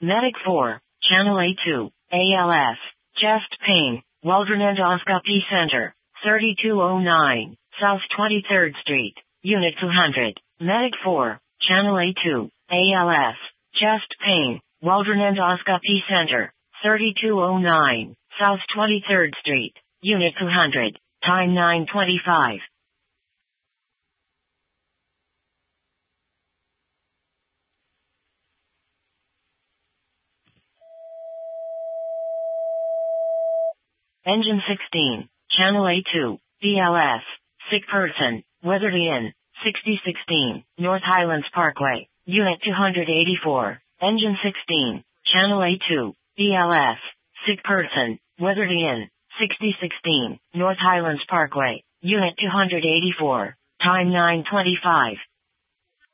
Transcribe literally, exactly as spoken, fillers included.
Medic four, Channel A two, A L S, Chest Pain, Waldron Endoscopy Center, thirty-two oh nine, South twenty-third Street, Unit two hundred. Medic four, Channel A two, A L S, Chest Pain, Waldron Endoscopy Center, thirty-two oh nine, South twenty-third Street, Unit two hundred, time nine twenty-five. Engine sixteen, Channel A two, B L S, sick person, Weatherly Inn, sixty sixteen, North Highlands Parkway, Unit two eighty-four. Engine sixteen, Channel A two, B L S, sick person, Weatherly Inn, sixty sixteen, North Highlands Parkway, Unit two eighty-four, time nine twenty-five.